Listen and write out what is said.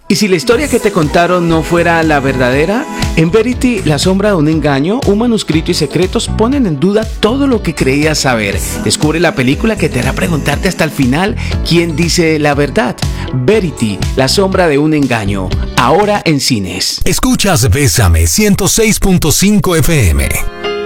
¿Y si la historia que te contaron no fuera la verdadera? En Verity, La sombra de un engaño, un manuscrito y secretos ponen en duda todo lo que creías saber. Descubre la película que te hará preguntarte hasta el final quién dice la verdad. Verity, La sombra de un engaño, ahora en cines. Escuchas Bésame 106.5 FM.